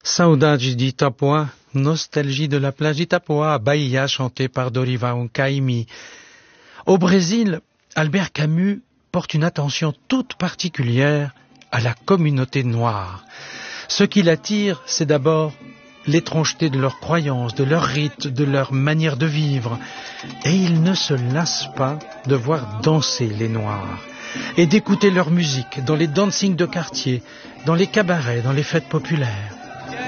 Saudade d'Itapuã, nostalgie de la plage d'Itapuã, Bahia chantée par Dorival Caymmi. Au Brésil, Albert Camus porte une attention toute particulière à la communauté noire. Ce qui l'attire, c'est d'abord l'étrangeté de leurs croyances, de leurs rites, de leur manière de vivre. Et il ne se lasse pas de voir danser les Noirs et d'écouter leur musique dans les dancings de quartier, dans les cabarets, dans les fêtes populaires.